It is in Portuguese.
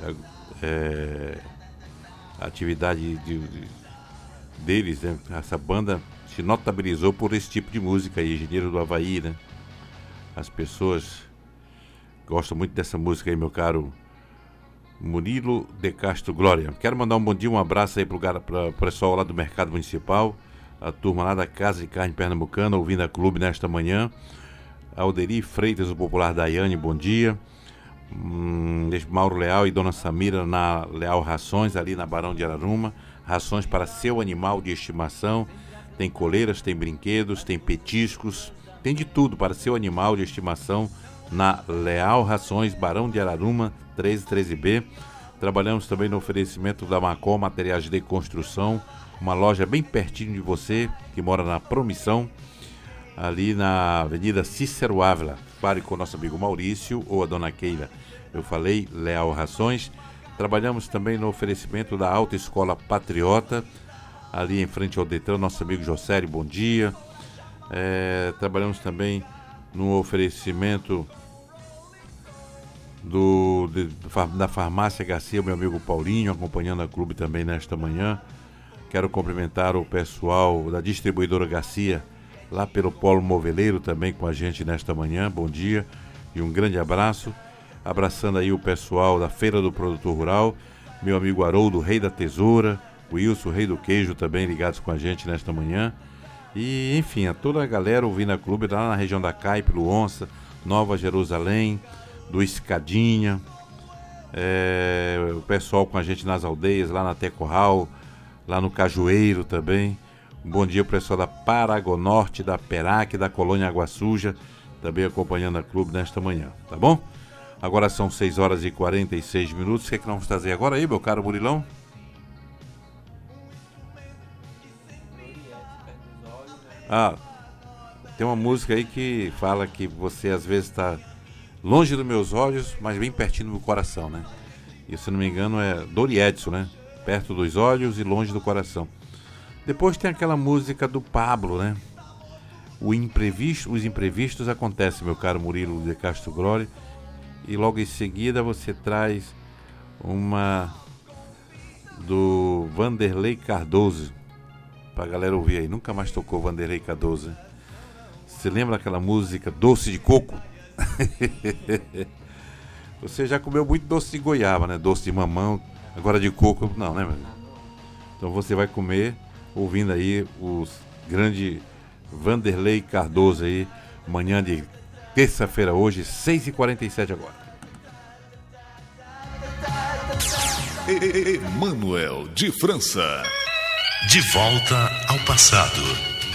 a atividade deles, né? Essa banda se notabilizou por esse tipo de música aí, Engenheiro do Havaí, né? As pessoas gostam muito dessa música aí, meu caro Murilo de Castro Glória. Quero mandar um bom dia, um abraço aí pro pessoal lá do Mercado Municipal, a turma lá da Casa de Carne Pernambucana, ouvindo a clube nesta manhã. Alderi Freitas, o popular Daiane, bom dia. Mauro Leal e Dona Samira na Leal Rações, ali na Barão de Araruma. Rações para seu animal de estimação. Tem coleiras, tem brinquedos, tem petiscos, tem de tudo para seu animal de estimação na Leal Rações, Barão de Araruma, 1313B. Trabalhamos também no oferecimento da Macó Materiais de Construção, uma loja bem pertinho de você, que mora na Promissão, ali na Avenida Cícero Ávila. Fale com o nosso amigo Maurício ou a Dona Keila. Eu falei, Leal Rações. Trabalhamos também no oferecimento da Alta Escola Patriota, ali em frente ao Detran, nosso amigo Josélio, bom dia. Trabalhamos também no oferecimento da Farmácia Garcia, meu amigo Paulinho, acompanhando a clube também nesta manhã. Quero cumprimentar o pessoal da distribuidora Garcia, lá pelo Polo Moveleiro, também com a gente nesta manhã. Bom dia e um grande abraço. Abraçando aí o pessoal da Feira do Produtor Rural, meu amigo Haroldo, Rei da Tesoura, o Wilson, Rei do Queijo, também ligados com a gente nesta manhã. E, enfim, a toda a galera ouvindo a clube, lá na região da Caipe, Luonça, Nova Jerusalém, do Escadinha, o pessoal com a gente nas aldeias, lá na Tecorral, lá no Cajueiro também. Um bom dia pro pessoal da Paragonorte, da Perac, da Colônia Água Suja, também acompanhando a clube nesta manhã, tá bom? Agora são 6 horas e 46 minutos. O que é que nós vamos trazer agora aí, meu caro Murilão? Tem uma música aí que fala que você às vezes está longe dos meus olhos, mas bem pertinho do meu coração, né? E se não me engano é Dori Edson, né? Perto dos olhos e longe do coração. Depois tem aquela música do Pablo, né? Os imprevistos acontecem, meu caro Murilo de Castro Glória. E logo em seguida você traz uma do Vanderlei Cardoso, pra galera ouvir aí. Nunca mais tocou Vanderlei Cardoso, hein? Você lembra aquela música Doce de Coco? Você já comeu muito doce de goiaba, né? Doce de mamão, agora de coco não, né, meu? Então você vai comer ouvindo aí os grande Vanderlei Cardoso aí, manhã de terça-feira hoje, 6h47 agora. Emanuel de França. De volta ao passado.